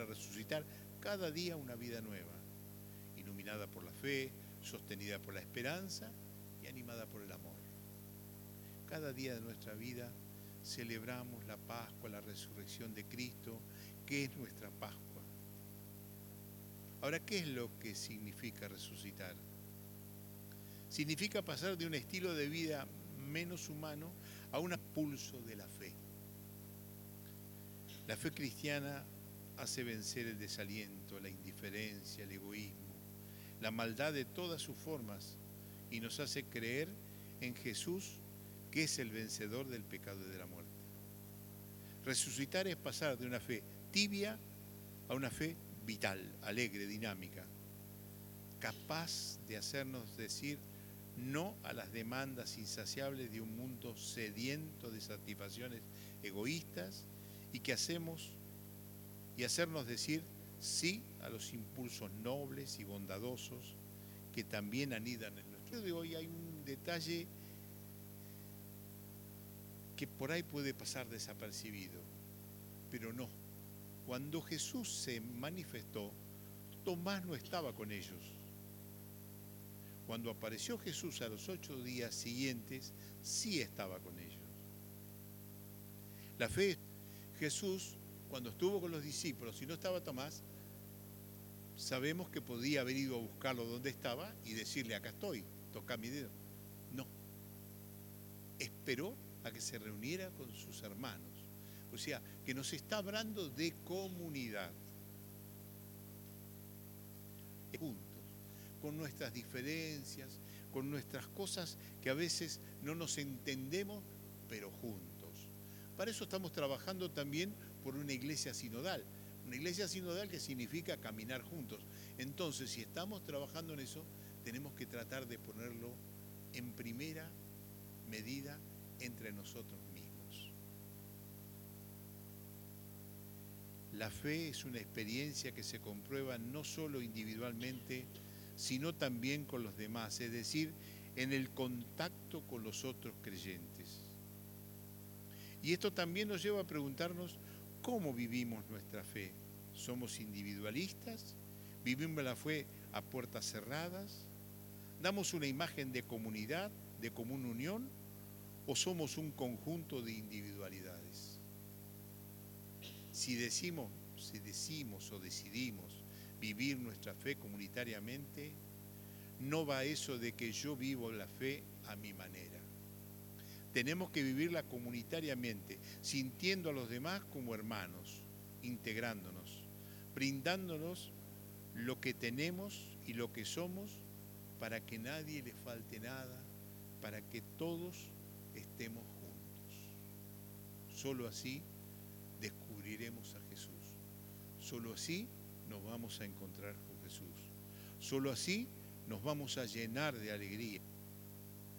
para resucitar cada día una vida nueva, iluminada por la fe, sostenida por la esperanza y animada por el amor. Cada día de nuestra vida celebramos la Pascua, la resurrección de Cristo, que es nuestra Pascua. Ahora, ¿qué es lo que significa resucitar? Significa pasar de un estilo de vida menos humano a un impulso de la fe. La fe cristiana hace vencer el desaliento, la indiferencia, el egoísmo, la maldad de todas sus formas y nos hace creer en Jesús, que es el vencedor del pecado y de la muerte. Resucitar es pasar de una fe tibia a una fe vital, alegre, dinámica, capaz de hacernos decir no a las demandas insaciables de un mundo sediento de satisfacciones egoístas y hacernos decir sí a los impulsos nobles y bondadosos que también anidan en nuestro día de hoy. Hay un detalle que por ahí puede pasar desapercibido, pero no. Cuando Jesús se manifestó, Tomás no estaba con ellos. Cuando apareció Jesús a los 8 días siguientes, sí estaba con ellos. La fe, Jesús, cuando estuvo con los discípulos y no estaba Tomás, sabemos que podía haber ido a buscarlo donde estaba y decirle, acá estoy, toca mi dedo. No. Esperó a que se reuniera con sus hermanos. O sea, que nos está hablando de comunidad. Juntos, con nuestras diferencias, con nuestras cosas que a veces no nos entendemos, pero juntos. Para eso estamos trabajando también por una iglesia sinodal. Una iglesia sinodal que significa caminar juntos. Entonces, si estamos trabajando en eso, tenemos que tratar de ponerlo en primera medida entre nosotros mismos. La fe es una experiencia que se comprueba no solo individualmente, sino también con los demás, es decir, en el contacto con los otros creyentes. Y esto también nos lleva a preguntarnos cómo vivimos nuestra fe. ¿Somos individualistas? ¿Vivimos la fe a puertas cerradas? ¿Damos una imagen de comunidad, de común unión? ¿O somos un conjunto de individualidades? Si decimos o decidimos vivir nuestra fe comunitariamente, no va eso de que yo vivo la fe a mi manera. Tenemos que vivirla comunitariamente, sintiendo a los demás como hermanos, integrándonos, brindándonos lo que tenemos y lo que somos para que nadie le falte nada, para que todos estemos juntos. Solo así descubriremos a Jesús. Solo así nos vamos a encontrar con Jesús. Solo así nos vamos a llenar de alegría.